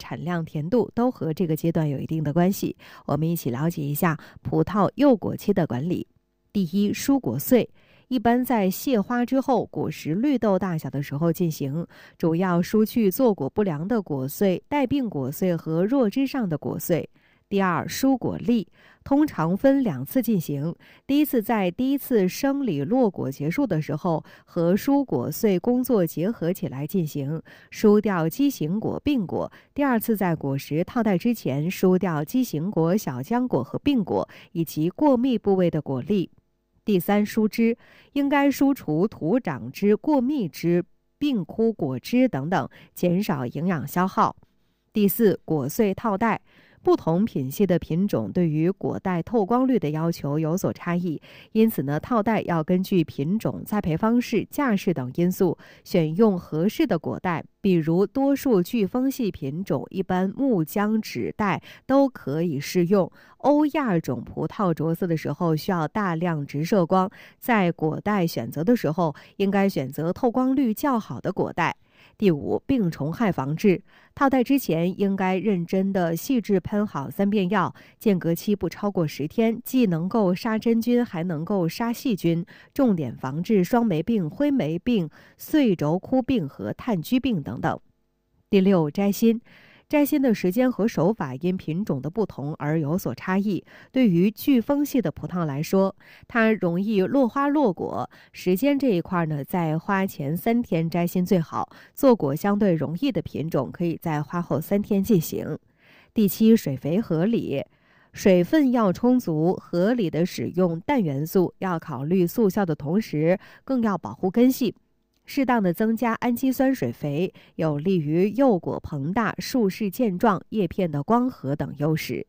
产量、甜度都和这个阶段有一定的关系。我们一起了解一下葡萄幼果期的管理。第一，疏果穗。一般在谢花之后，果实绿豆大小的时候进行，主要疏去坐果不良的果穗、带病果穗和弱枝上的果穗。第二，疏果粒，通常分2次进行。第一次在第一次生理落果结束的时候，和疏果穗工作结合起来进行，疏掉畸形果、病果。第二次在果实套袋之前，疏掉畸形果、小浆果和病果，以及过密部位的果粒。第三，疏枝，应该疏除土长枝、过密枝、病枯果枝等等，减少营养消耗。第四，果穗套袋。不同品系的品种对于果袋透光率的要求有所差异，因此呢，套袋要根据品种、栽培方式、架势等因素，选用合适的果袋。比如多数巨峰系品种，一般木浆纸袋都可以适用。欧亚种葡萄着色的时候需要大量直射光，在果袋选择的时候，应该选择透光率较好的果袋。第五，病虫害防治。套袋之前应该认真的细致喷好3遍药，间隔期不超过10天，既能够杀真菌，还能够杀细菌，重点防治双霉病、灰霉病、穗轴枯病和炭疽病等等。第六，摘心。摘心的时间和手法因品种的不同而有所差异。对于巨峰系的葡萄来说，它容易落花落果，时间这一块呢，在花前3天摘心最好。坐果相对容易的品种，可以在花后3天进行。第七，水肥合理。水分要充足，合理的使用氮元素，要考虑速效的同时，更要保护根系。适当的增加氨基酸水肥，有利于幼果膨大、树势健壮、叶片的光合等优势。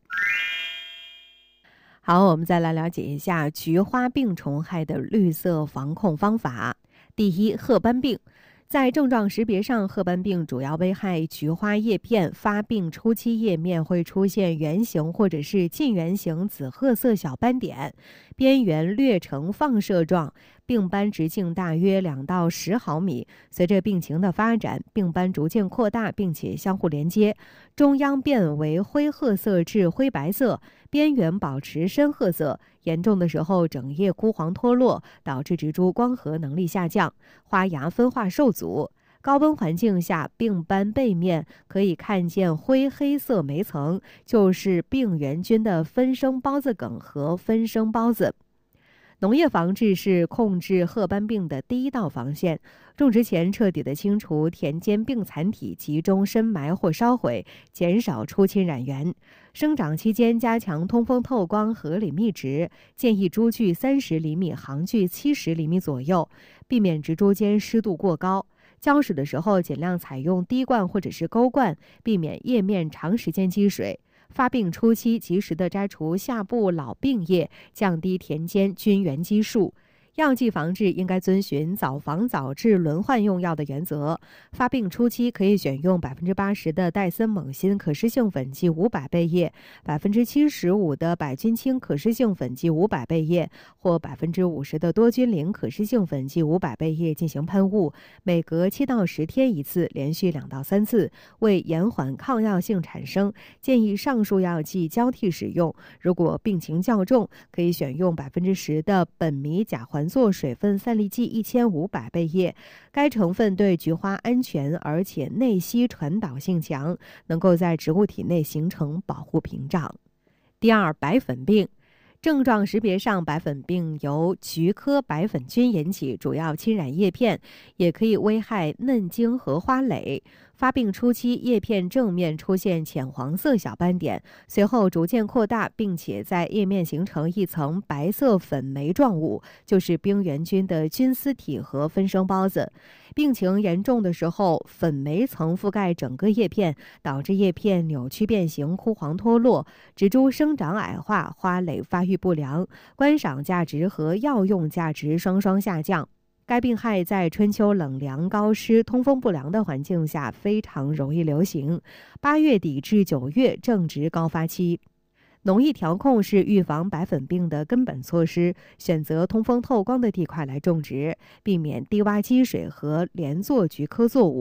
好，我们再来了解一下菊花病虫害的绿色防控方法。第一，褐斑病。在症状识别上，褐斑病主要危害菊花叶片，发病初期叶面会出现圆形或者是近圆形紫褐色小斑点，边缘略呈放射状，病斑直径大约2到10毫米。随着病情的发展，病斑逐渐扩大，并且相互连接，中央变为灰褐色至灰白色，边缘保持深褐色。严重的时候，整叶枯黄脱落，导致植株光合能力下降，花芽分化受阻。高温环境下，病斑背面可以看见灰黑色霉层，就是病原菌的分生孢子梗和分生孢子。农业防治是控制褐斑病的第一道防线。种植前彻底的清除田间病残体，集中深埋或烧毁，减少出侵染源。生长期间加强通风透光，合理密植，建议株距30厘米，行距70厘米左右，避免植株间湿度过高。浇水的时候尽量采用滴灌或者是钩灌，避免叶面长时间积水。发病初期及时的摘除下部老病叶，降低田间菌源基数。药剂防治应该遵循早防早治轮换用药的原则。发病初期可以选用80%的戴森锰锌可施性粉剂500倍液，75%的百菌清可施性粉剂500倍液，或50%的多菌灵可施性粉剂500倍液进行喷雾，每隔7到10天一次，连续2到3次。为延缓抗药性产生，建议上述药剂交替使用。如果病情较重，可以选用10%的苯醚甲环唑水分散粒剂1500倍液，该成分对菊花安全，而且内吸传导性强，能够在植物体内形成保护屏障。第二，白粉病。症状识别上，白粉病由菊科白粉菌引起，主要侵染叶片，也可以危害嫩茎和花蕾。发病初期，叶片正面出现浅黄色小斑点，随后逐渐扩大，并且在叶面形成一层白色粉霉状物，就是病原菌的菌丝体和分生孢子。病情严重的时候，粉霉层覆盖整个叶片，导致叶片扭曲变形、枯黄脱落，植株生长矮化，花蕾发育不良，观赏价值和药用价值双双下降。该病害在春秋冷凉、高湿、通风不良的环境下非常容易流行，8月底至9月正值高发期。农艺调控是预防白粉病的根本措施，选择通风透光的地块来种植，避免低洼积水和连作菊科作物。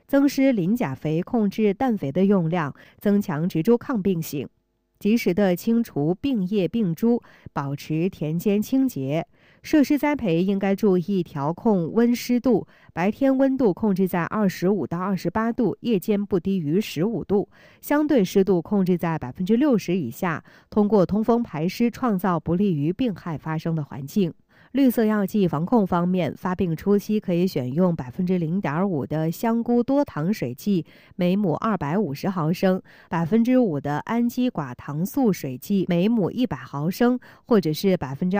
增施磷钾肥，控制氮肥的用量，增强植株抗病性。及时的清除病叶病株，保持田间清洁。设施栽培应该注意调控温湿度，白天温度控制在25到28度，夜间不低于15度，相对湿度控制在60%以下，通过通风排湿创造不利于病害发生的环境。绿色药剂防控方面，发病初期可以选用0.5%的香菇多糖水剂，每亩250毫升；5%的氨基寡糖素水剂，每亩100毫升，或者是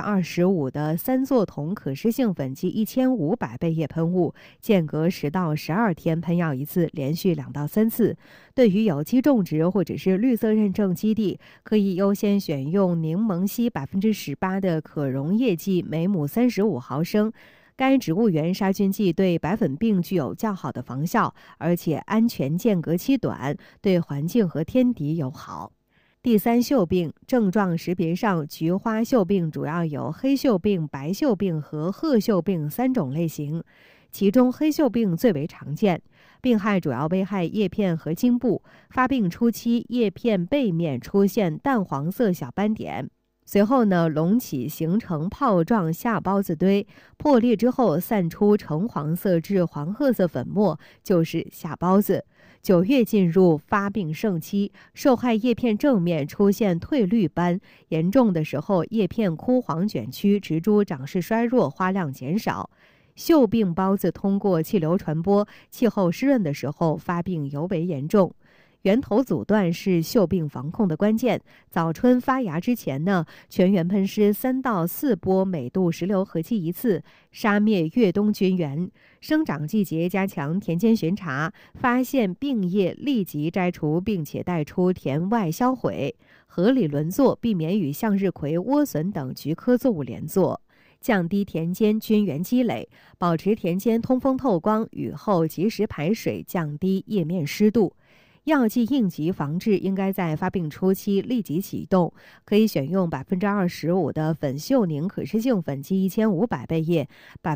25%的三唑酮可施性粉剂1500倍液喷雾，间隔10到12天喷药一次，连续2到3次。对于有机种植或者是绿色认证基地，可以优先选用柠檬烯18%的可溶液剂，每亩35毫升。该植物源杀菌剂对白粉病具有较好的防效，而且安全间隔期短，对环境和天敌友好。第三，锈病症状识别上，菊花锈病主要有黑锈病、白锈病和褐锈病3种类型，其中黑锈病最为常见。病害主要危害叶片和茎部，发病初期叶片背面出现淡黄色小斑点，随后隆起形成泡状下孢子堆，破裂之后散出橙黄色至黄褐色粉末，就是下孢子。9月进入发病盛期，受害叶片正面出现褪绿斑，严重的时候叶片枯黄卷曲，植株长势衰弱，花量减少。锈病孢子通过气流传播，气候湿润的时候发病尤为严重。源头阻断是锈病防控的关键。早春发芽之前全园喷施3到4波每度10流合剂1次，杀灭越冬菌源。生长季节加强田间巡查，发现病叶立即摘除，并且带出田外销毁。合理轮作，避免与向日葵、莴笋等菊科作物连作。降低田间菌源积累，保持田间通风透光，雨后及时排水，降低叶面湿度。药剂应急防治应该在发病初期立即启动，可以选用25%的苯溴宁可施性粉剂1500倍液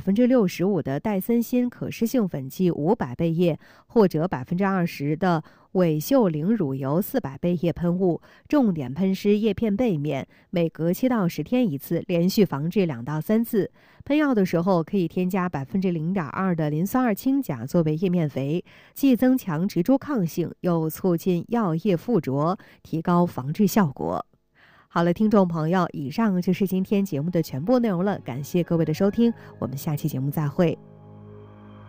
，65%的戴森锌可施性粉剂500倍液，或者20%的伪溴灵乳油400倍液喷雾，重点喷施叶片背面，每隔7到10天一次，连续防治2到3次。喷药的时候可以添加0.2%的磷酸二氢钾作为叶面肥，既增强植株抗性，又促进药液附着，提高防治效果。好了，听众朋友，以上就是今天节目的全部内容了，感谢各位的收听，我们下期节目再会。